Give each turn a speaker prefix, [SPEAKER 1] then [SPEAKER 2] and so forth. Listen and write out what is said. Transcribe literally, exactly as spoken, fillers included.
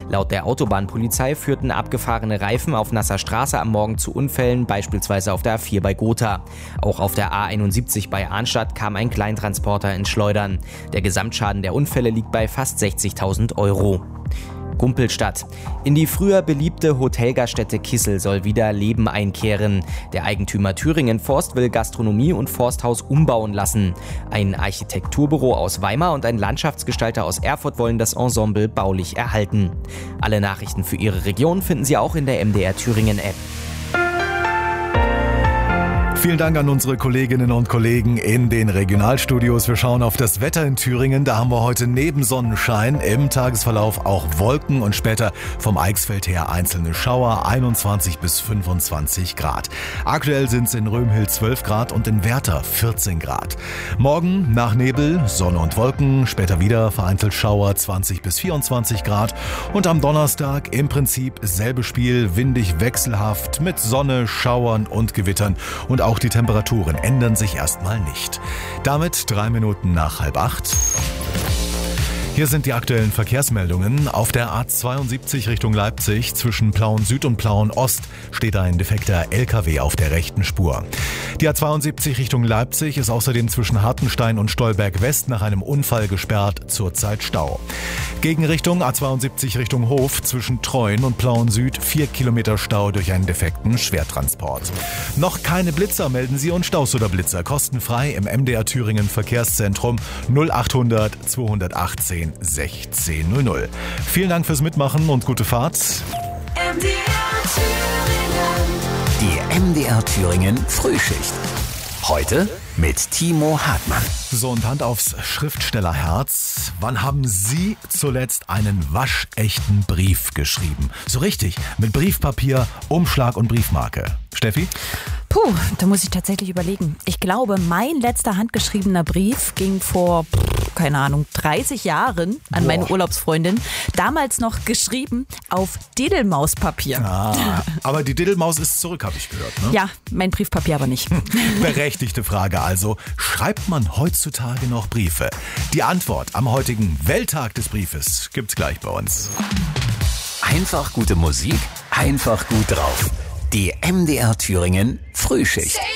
[SPEAKER 1] Laut der Autobahnpolizei führten abgefahrene Reifen auf nasser Straße am Morgen zu Unfällen, beispielsweise auf der A vier bei Gotha. Auch auf der A einundsiebzig bei Arnstadt kam ein Kleintransporter ins Schleudern. Der Gesamtschaden der Unfälle liegt bei fast sechzigtausend Euro. Gumpelstadt. In die früher beliebte Hotelgaststätte Kissel soll wieder Leben einkehren. Der Eigentümer Thüringen Forst will Gastronomie und Forsthaus umbauen lassen. Ein Architekturbüro aus Weimar und ein Landschaftsgestalter aus Erfurt wollen das Ensemble baulich erhalten. Alle Nachrichten für Ihre Region finden Sie auch in der M D R Thüringen App.
[SPEAKER 2] Vielen Dank an unsere Kolleginnen und Kollegen in den Regionalstudios. Wir schauen auf das Wetter in Thüringen. Da haben wir heute neben Sonnenschein im Tagesverlauf auch Wolken und später vom Eichsfeld her einzelne Schauer, einundzwanzig bis fünfundzwanzig Grad. Aktuell sind es in Römhild zwölf Grad und in Werther vierzehn Grad. Morgen nach Nebel, Sonne und Wolken, später wieder vereinzelt Schauer, zwanzig bis vierundzwanzig Grad. Und am Donnerstag im Prinzip selbe Spiel, windig wechselhaft mit Sonne, Schauern und Gewittern. Und auch die Temperaturen ändern sich erstmal nicht. Damit drei Minuten nach halb acht. Hier sind die aktuellen Verkehrsmeldungen. Auf der A zweiundsiebzig Richtung Leipzig zwischen Plauen Süd und Plauen Ost steht ein defekter L K W auf der rechten Spur. Die A zweiundsiebzig Richtung Leipzig ist außerdem zwischen Hartenstein und Stolberg West nach einem Unfall gesperrt, zurzeit Stau. Gegenrichtung A zweiundsiebzig Richtung Hof zwischen Treuen und Plauen Süd vier Kilometer Stau durch einen defekten Schwertransport. Noch keine Blitzer, melden Sie uns Staus oder Blitzer kostenfrei im M D R Thüringen Verkehrszentrum null achthundert zweihundertachtzehn sechzehn null null. Vielen Dank fürs Mitmachen und gute Fahrt.
[SPEAKER 3] M D R Thüringen.
[SPEAKER 4] Die M D R Thüringen Frühschicht. Heute mit Timo Hartmann.
[SPEAKER 2] So, und Hand aufs Schriftstellerherz. Wann haben Sie zuletzt einen waschechten Brief geschrieben? So richtig, mit Briefpapier, Umschlag und Briefmarke. Steffi?
[SPEAKER 5] Puh, da muss ich tatsächlich überlegen. Ich glaube, mein letzter handgeschriebener Brief ging vor, keine Ahnung, dreißig Jahren an
[SPEAKER 2] Boah.
[SPEAKER 5] meine Urlaubsfreundin. Damals noch geschrieben auf Diddlemauspapier.
[SPEAKER 2] Ah, aber die Diddlemaus ist zurück, habe ich gehört, ne?
[SPEAKER 5] Ja, mein Briefpapier aber nicht.
[SPEAKER 2] Berechtigte Frage also. Schreibt man heutzutage noch Briefe? Die Antwort am heutigen Welttag des Briefes gibt's gleich bei uns.
[SPEAKER 4] Einfach gute Musik, einfach gut drauf. Die M D R Thüringen Frühschicht.